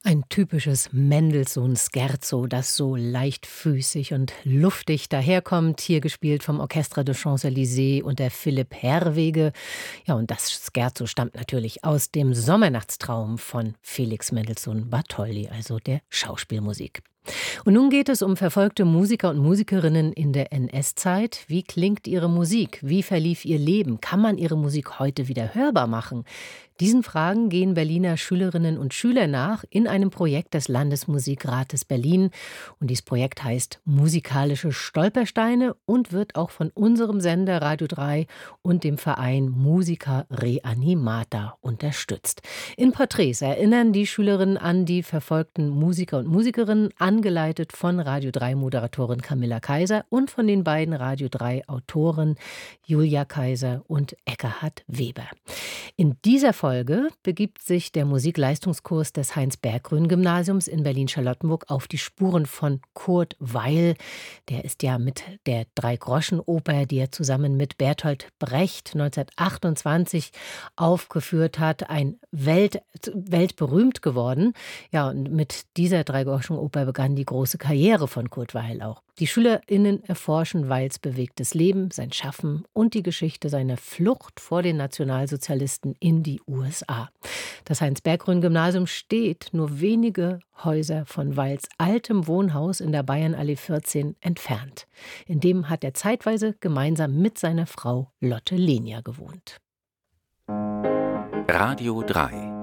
Ein typisches Mendelssohn-Scherzo, das so leichtfüßig und luftig daherkommt, hier gespielt vom Orchestre des Champs-Élysées und der Philipp Herwege. Ja, und das Scherzo stammt natürlich aus dem Sommernachtstraum von Felix Mendelssohn Bartholdy, also der Schauspielmusik. Und nun geht es um verfolgte Musiker und Musikerinnen in der NS-Zeit. Wie klingt ihre Musik? Wie verlief ihr Leben? Kann man ihre Musik heute wieder hörbar machen? Diesen Fragen gehen Berliner Schülerinnen und Schüler nach in einem Projekt des Landesmusikrates Berlin. Und dieses Projekt heißt Musikalische Stolpersteine und wird auch von unserem Sender Radio 3 und dem Verein Musica Reanimata unterstützt. In Porträts erinnern die Schülerinnen an die verfolgten Musiker und Musikerinnen, angeleitet von Radio 3-Moderatorin Camilla Kaiser und von den beiden Radio 3-Autoren Julia Kaiser und Ekkehard Weber. In dieser Folge begibt sich der Musikleistungskurs des Heinz-Berggruen-Gymnasiums in Berlin-Charlottenburg auf die Spuren von Kurt Weill. Der ist ja mit der Drei-Groschen-Oper, die er zusammen mit Bertolt Brecht 1928 aufgeführt hat, weltberühmt geworden. Ja, und mit dieser Drei-Groschen-Oper begann die große Karriere von Kurt Weill auch. Die SchülerInnen erforschen Weills bewegtes Leben, sein Schaffen und die Geschichte seiner Flucht vor den Nationalsozialisten in die USA. Das Heinz-Berggruen-Gymnasium steht nur wenige Häuser von Weills altem Wohnhaus in der Bayernallee 14 entfernt. In dem hat er zeitweise gemeinsam mit seiner Frau Lotte Lenia gewohnt. Radio 3